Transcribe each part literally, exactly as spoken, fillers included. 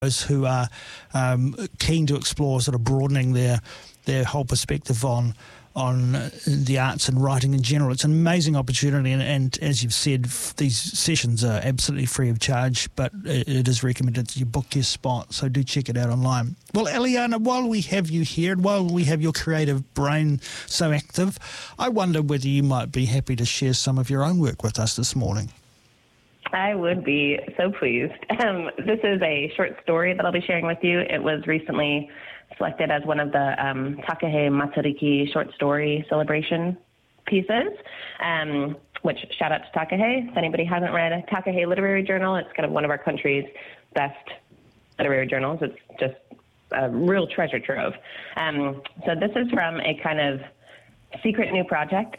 those who are um, keen to explore sort of broadening their their whole perspective on on the arts and writing in general. It's an amazing opportunity, and, and as you've said, f- these sessions are absolutely free of charge, but it, it is recommended that you book your spot, so do check it out online. Well, Eliana, while we have you here, and while we have your creative brain so active, I wonder whether you might be happy to share some of your own work with us this morning. I would be so pleased. Um, this is a short story that I'll be sharing with you. It was recently selected as one of the um, Takahe Matariki short story celebration pieces, um, which shout out to Takahe. If anybody hasn't read a Takahe Literary Journal, it's kind of one of our country's best literary journals. It's just a real treasure trove. Um, so this is from a kind of secret new project.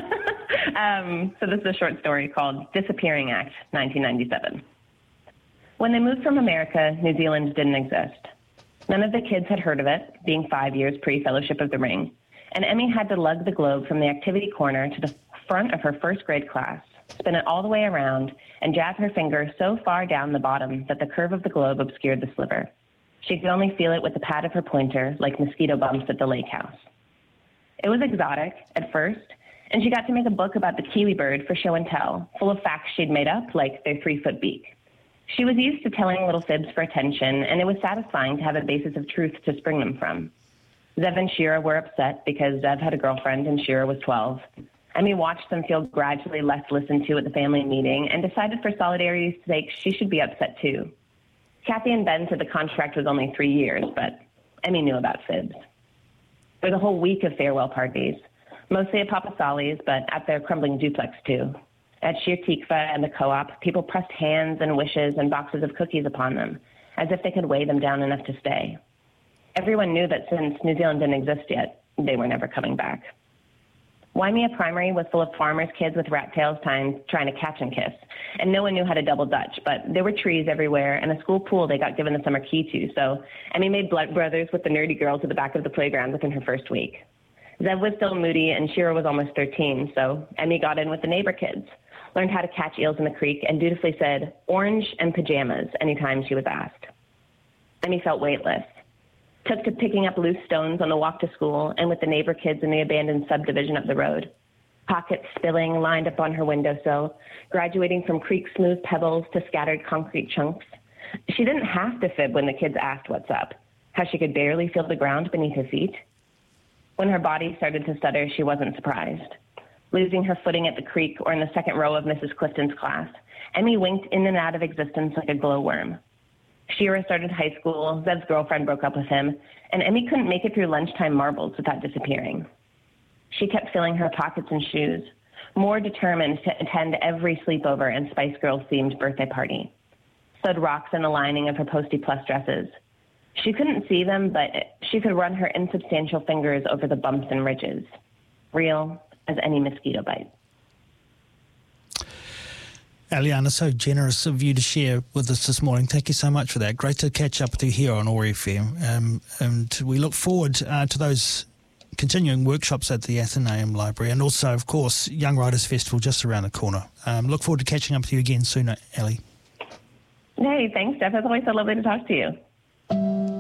um, so this is a short story called Disappearing Act, nineteen ninety-seven. When they moved from America, New Zealand didn't exist. None of the kids had heard of it, being five years pre-Fellowship of the Ring, and Emmy had to lug the globe from the activity corner to the front of her first grade class, spin it all the way around, and jab her finger so far down the bottom that the curve of the globe obscured the sliver. She could only feel it with the pad of her pointer, like mosquito bumps at the lake house. It was exotic at first, and she got to make a book about the kiwi bird for show and tell, full of facts she'd made up, like their three-foot beak. She was used to telling little fibs for attention, and it was satisfying to have a basis of truth to spring them from. Zev and Shira were upset because Zev had a girlfriend and Shira was twelve. Emmy watched them feel gradually less listened to at the family meeting and decided for solidarity's sake she should be upset too. Kathy and Ben said the contract was only three years, but Emmy knew about fibs. There was a whole week of farewell parties, mostly at Papa Solly's, but at their crumbling duplex too. At Shir Tikva and the co-op, people pressed hands and wishes and boxes of cookies upon them, as if they could weigh them down enough to stay. Everyone knew that since New Zealand didn't exist yet, they were never coming back. Waimea Primary was full of farmers' kids with rat tails time, trying to catch and kiss, and no one knew how to double dutch, but there were trees everywhere and a school pool they got given the summer key to, so Emmy made blood brothers with the nerdy girls at the back of the playground within her first week. Zev was still moody and Shira was almost thirteen, so Emmy got in with the neighbor kids, learned how to catch eels in the creek, and dutifully said orange and pajamas anytime she was asked. Emmy felt weightless, took to picking up loose stones on the walk to school and with the neighbor kids in the abandoned subdivision up the road. Pockets spilling lined up on her windowsill, graduating from creek-smooth pebbles to scattered concrete chunks. She didn't have to fib when the kids asked what's up, how she could barely feel the ground beneath her feet. When her body started to stutter, she wasn't surprised. Losing her footing at the creek or in the second row of Missus Clifton's class, Emmy winked in and out of existence like a glowworm. Shira started high school, Zev's girlfriend broke up with him, and Emmy couldn't make it through lunchtime marbles without disappearing. She kept filling her pockets and shoes, more determined to attend every sleepover and Spice Girls-themed birthday party. Sewed rocks in the lining of her Posty Plus dresses. She couldn't see them, but she could run her insubstantial fingers over the bumps and ridges. Real as any mosquito bite. Eliana, so generous of you to share with us this morning. Thank you so much for that. Great to catch up with you here on O A R F M. Um, and we look forward uh, to those continuing workshops at the Athenaeum Library and also, of course, Young Writers Festival just around the corner. Um, look forward to catching up with you again soon, Ellie. Hey, thanks, Jeff. It's always so lovely to talk to you.